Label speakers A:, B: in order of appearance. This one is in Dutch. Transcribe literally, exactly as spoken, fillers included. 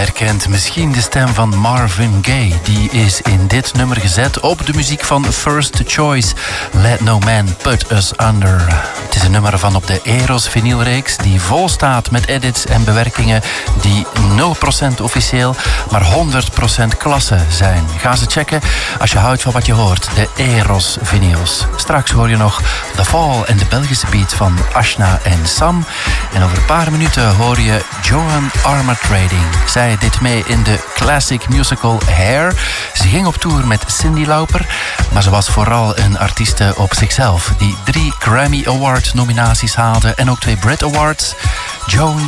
A: herkent misschien de stem van Marvin Gaye. Die is in dit nummer gezet op de muziek van First Choice. Let No Man Put Us Under. Het is een nummer van op de Eros vinylreeks die vol staat met edits en bewerkingen die nul procent officieel, maar honderd procent klasse zijn. Ga ze checken als je houdt van wat je hoort. De Eros vinyls. Straks hoor je nog The Fall en de Belgische beat van Ashna en Sam. En over een paar minuten hoor je Joan Armatrading. Zij deed mee in de classic musical Hair. Ze ging op tour met Cyndi Lauper, maar ze was vooral een artieste op zichzelf die drie Grammy Award nominaties haalde en ook twee Brit Awards. Joan